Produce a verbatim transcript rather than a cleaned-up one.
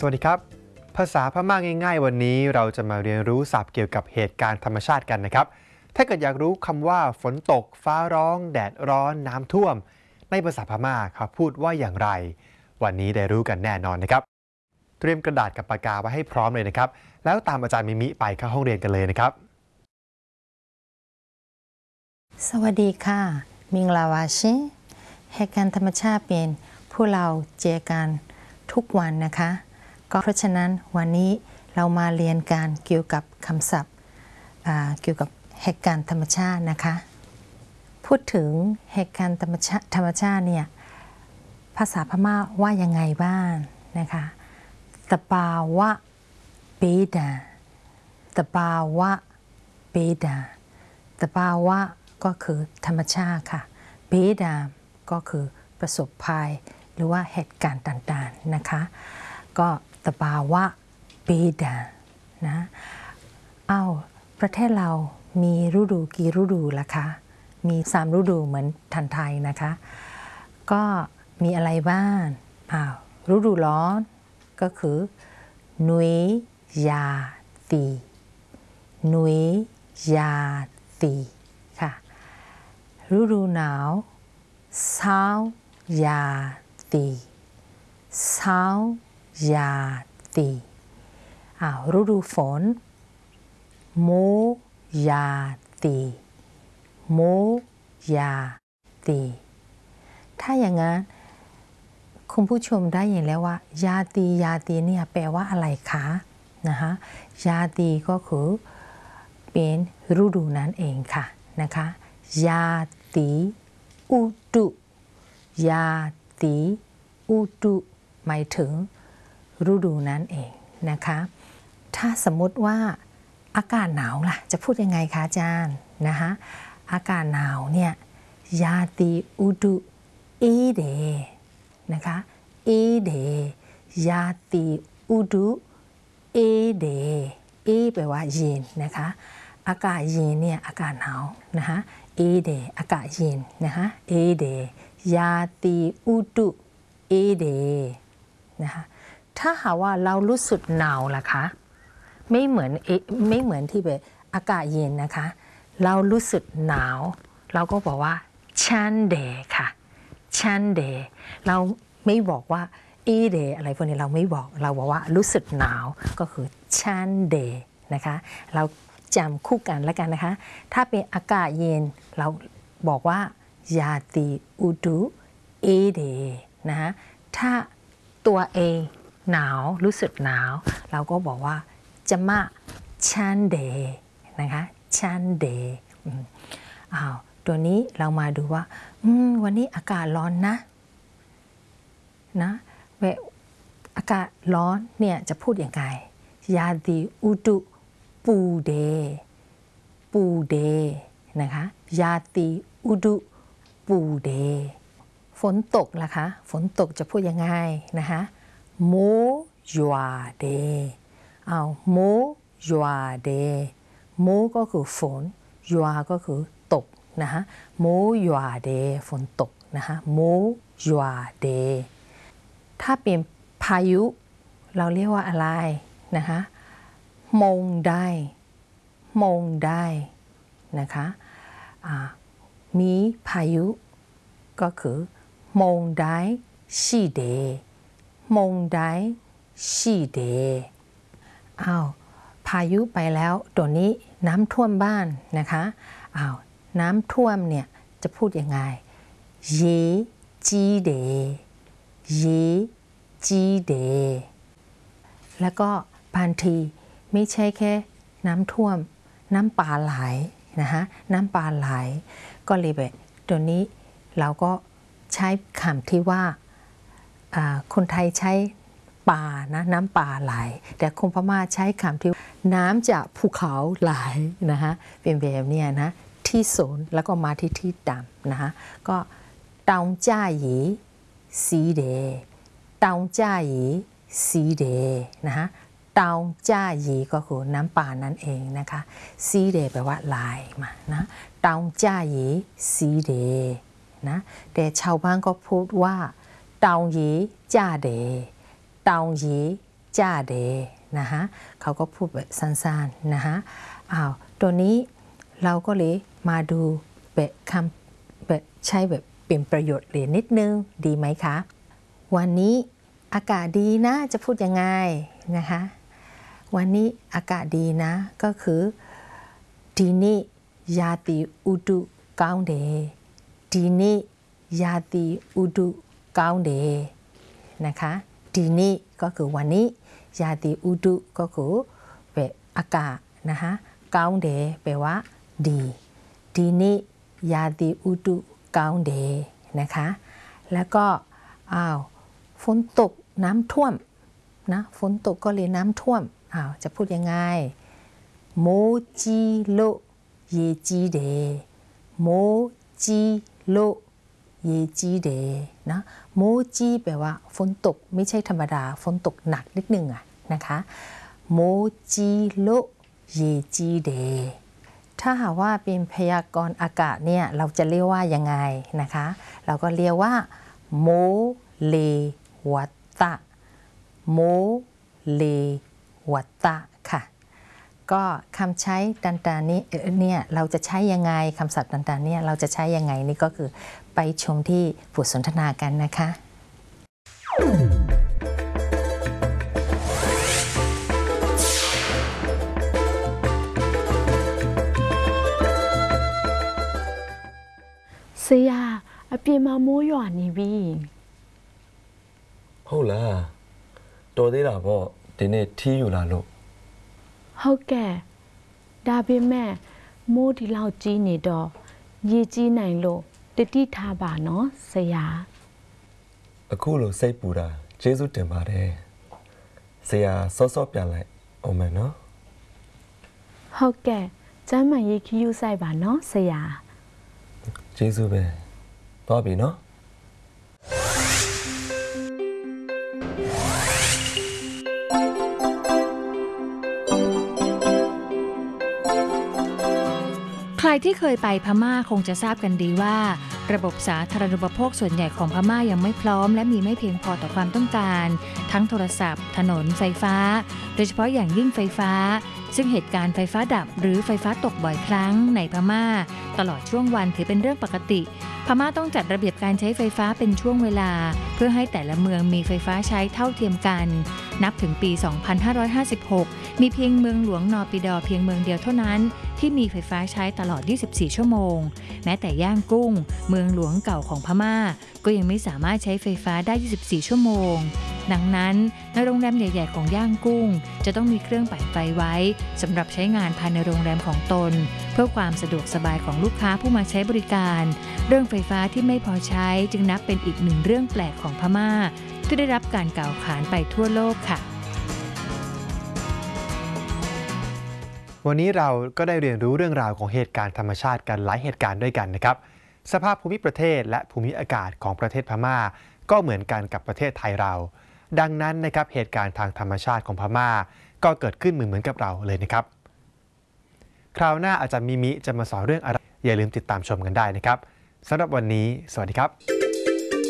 สวัสดีครับภาษาพม่าง่ายๆวันนี้เราจะมาเรียนรู้ศัพท์เกี่ยวกับเหตุการณ์ธรรมชาติกันนะครับถ้าเกิดอยากรู้คำว่าฝนตกฟ้าร้องแดดร้อนน้ำท่วมในภาษาพม่าเขาพูดว่าอย่างไรวันนี้ได้รู้กันแน่นอนนะครับเตรียมกระดาษกับปากกาไว้ให้พร้อมเลยนะครับแล้วตามอาจารย์มิมิไปเข้าห้องเรียนกันเลยนะครับสวัสดีค่ะมิงลาวาชิเหตุการณ์ธรรมชาติเป็นผู้เราเจอกันทุกวันนะคะก็เพราะฉะนั้นวันนี้เรามาเรียนการเกี่ยวกับคำศัพท์เกี่ยวกับเหตุการณ์ธรรมชาตินะคะพูดถึงเหตุการณ์ธรรมชาติธรรมชาติเนี่ยภาษาพม่าว่ายังไงบ้างนะคะตะปาวะเบดาตะปาวะเบดาตะปาวะก็คือธรรมชาติค่ะเบดาก็คือประสบภัยหรือว่าเหตุการณ์ต่างๆนะคะก็ตะปาวะเบดานะอ้าวประเทศเรามีฤดูกี่ฤดูล่ะคะมีสามฤดูเหมือนทันไทยนะคะก็มีอะไรบ้างอ้าวฤดูร้อนก็คือนุยยาตีนุยยาตีค่ะฤดูหนาวเช้ายาตีเช้ายาตีอ้าวฤดูฝนโมยาตีโมยาตีถ้าอย่างนั้นคุณผู้ชมได้ยินแล้วว่ายาตียาตีเนี่ยแปลว่าอะไรคะนะคะยาตีก็คือเป็นฤดูนั้นเองค่ะนะคะยาตีอุตุยาตีอุตุหมายถึงฤดูนั้นเองนะคะถ้าสมมติว่าอากาศหนาวล่ะจะพูดยังไงคะอาจารย์นะคะอากาศหนาวเนี่ยยาตีอุตุเอเดนะคะเอเดยาตีอุตุเอเดเอแปลว่าเย็นนะคะอากาศเย็นเนี่ยอากาศหนาวนะคะเอเดอากาศเย็นนะคะเอเดยาตีอุตุเอเดนะคะถ้าหากว่าเรารู้สึกหนาวล่ะคะไม่เหมือนไม่เหมือนที่แบบอากาศเย็นนะคะเรารู้สึกหนาวเราก็บอกว่าชันเดค่ะชันเดเราไม่บอกว่าเอเดอะไรพวกนี้เราไม่บอกเราบอกว่ารู้สึกหนาวก็คือชันเดนะคะเราจำคู่กันแล้วกันนะคะถ้าเป็นอากาศเย็นเราบอกว่ายาตีอุตุเอเดนะคะถ้าตัวเองหนาวรู้สึกหนาวเราก็บอกว่าจะมาชันเดนะคะชันเดอ้าวตัวนี้เรามาดูว่าวันนี้อากาศร้อนนะนะเวลาอากาศร้อนเนี่ยจะพูดยังไงยาตีอุตุปูเดปูเดนะคะยาตีอุตุปูเดฝนตกล่ะคะฝนตกจะพูดยังไงนะคะโมยัวเดเอาโมยัวเดโมก็คือฝนยัวก็คือตกนะคะโมยัวเดฝนตกนะคะโมยัวเดถ้าเป็นพายุเราเรียกว่าอะไรนะคะมงได้มงได้นะคะมีพายุก็คือมงได้ชีเดมงได้ชีเดอ้าวพายุไปแล้วตัวนี้น้ำท่วมบ้านนะคะอ้าวน้ำท่วมเนี่ยจะพูดยังไงเยจีเดเยจีเดแล้วก็บางทีไม่ใช่แค่น้ำท่วมน้ำป่าไหลนะคะน้ำป่าไหลก็เลยแบบตัวนี้เราก็ใช้คำที่ว่าคนไทยใช้ป่านะน้ำป่าไหลแต่คนพม่าใช้คำที่น้ำจากภูเขาไหลนะคะเป็นแบบนี้นะที่สูงแล้วก็มาที่ที่ต่ำนะคะก็เตาจ้าหยีสีเดเตาจ้าหยีสีเดนะคะเตาจ้าหยีก็คือน้ำป่านั่นเองนะคะสีเดแปลว่าลายมานะเตาจ้าหยีสีเดนะแต่ชาวบ้านก็พูดว่าเตาหยีจ้าเดเตาหยีจ้าเดนะฮะเขาก็พูดแบบสั้นๆนะฮะอ้าวตัวนี้เราก็เลยมาดูแบบคำแบบใช้แบบเป็นประโยชน์เรียนนิดนึงดีไหมคะวันนี้อากาศดีนะจะพูดยังไงนะคะวันนี้อากาศดีนะก็คือดีนี่ยาติอุดุก้าวเดดีนี่ยาติอุดุก้าวเดนะคะดีนี่ก็คือวันนี้ยาติอุดุก็คือเป็นอากาศนะคะก้าวเดแปลว่าดีดีนี่ยาติอุดุก้าวเดนะคะแล้วก็อ้าวฝนตกน้ำท่วมนะฝนตกก็เลยน้ำท่วมอ้าวจะพูดยังไงโมจิโลเยจีเดโมจิโลเยจีเดนะโมจิแปลว่าฝนตกไม่ใช่ธรรมดาฝนตกหนักนิดนึงอะนะคะโมจิโลเยจีเดถ้าหากว่าเป็นพยากรณ์อากาศเนี่ยเราจะเรียกว่ายังไงนะคะเราก็เรียกว่าโมเลวัตตะโมเลวัตตะค่ะก็คำใช้ต่างๆนี้เนี่ยเราจะใช้ยังไงคำศัพท์ต่างๆเนี่ยเราจะใช้ยังไงนี่ก็คือไปชมที่บทสนทนากันนะคะဆရာအပြင်မှာမိုးရွာနေပြီဟုတ်လားတော်သေးတာပေါ့ဒီနေ့ထီးယူလာလို့ဟုတ်ကဲ့ဒါပေမဲ့မိုးဒီလောက်ကြီးနေတော့ရေကြီးနိုင်လို့တတိထားပါနော်ဆရာအခုလိုစိတ်ပူတာကျေးဇူးတင်ပါတယ်ဆရာစောစောပြန်လိုက်အောင်မယ်နော်ဟုတ်ကဲ့ကျမ်းမာရေးခီးယူဆိုင်ပါနော်ဆရာကျေးဇူးပဲသွားပြီနော်ใครที่เคยไปพม่าคงจะทราบกันดีว่าระบบสาธารณูปโภคส่วนใหญ่ของพม่ายังไม่พร้อมและมีไม่เพียงพอต่อความต้องการทั้งโทรศัพท์ ถนนไฟฟ้าโดยเฉพาะอย่างยิ่งไฟฟ้าซึ่งเหตุการณ์ไฟฟ้าดับหรือไฟฟ้าตกบ่อยครั้งในพม่าตลอดช่วงวันถือเป็นเรื่องปกติพม่าต้องจัดระเบียบการใช้ไฟฟ้าเป็นช่วงเวลาเพื่อให้แต่ละเมืองมีไฟฟ้าใช้เท่าเทียมกันนับถึงปี สองพันห้าร้อยห้าสิบหก มีเพียงเมืองหลวงนอปิดอเพียงเมืองเดียวเท่านั้นที่มีไฟฟ้าใช้ตลอด ยี่สิบสี่ ชั่วโมงแม้แต่ย่างกุ้งเมืองหลวงเก่าของพม่าก็ยังไม่สามารถใช้ไฟฟ้าได้ ยี่สิบสี่ ชั่วโมงดังนั้นในโรงแรมใหญ่ๆของย่างกุ้งจะต้องมีเครื่องปั่นไฟไว้สำหรับใช้งานภายในโรงแรมของตนเพื่อความสะดวกสบายของลูกค้าผู้มาใช้บริการเรื่องไฟฟ้าที่ไม่พอใช้จึงนับเป็นอีกหนึ่งเรื่องแปลกของพม่าที่ได้รับการกล่าวขานไปทั่วโลกค่ะวันนี้เราก็ได้เรียนรู้เรื่องราวของเหตุการณ์ธรรมชาติกันหลายเหตุการณ์ด้วยกันนะครับสภาพภูมิประเทศและภูมิอากาศของประเทศพม่าก็เหมือนกันกับประเทศไทยเราดังนั้นนะครับเหตุการณ์ทางธรรมชาติของพม่าก็เกิดขึ้นเหมือนเหมือนกับเราเลยนะครับคราวหน้าอาจารย์มิมิจะมาสอนเรื่องอะไรอย่าลืมติดตามชมกันได้นะครับสำหรับวันนี้สวัสดีครับ